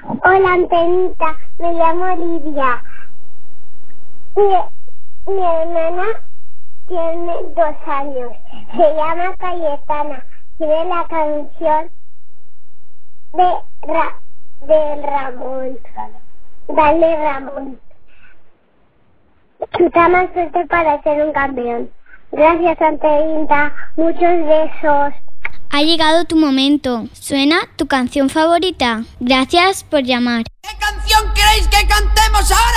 Hola, Antenita, me llamo Lidia. Mi hermana tiene 2 años, se llama Cayetana, tiene la canción de Ramón. Dale, Ramón. Tú te más suerte para ser un campeón. Gracias, Antenita, muchos besos. Ha llegado tu momento. ¿Suena tu canción favorita? Gracias por llamar. ¿Qué canción queréis que cantemos ahora?